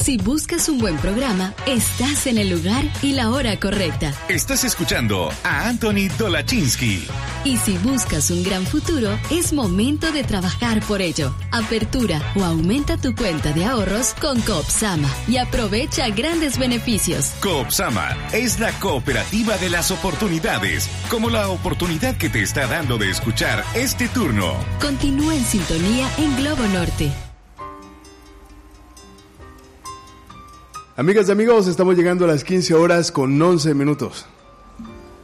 Si buscas un buen programa, estás en el lugar y la hora correcta. Estás escuchando a Anthony Dolachinsky. Y si buscas un gran futuro, es momento de trabajar por ello. Apertura o aumenta tu cuenta de ahorros con Coopsama y aprovecha grandes beneficios. Coopsama es la cooperativa de las oportunidades, como la oportunidad que te está dando de escuchar este turno. Continúa en sintonía en Globo Norte. Amigas y amigos, estamos llegando a las 15 horas con 11 minutos.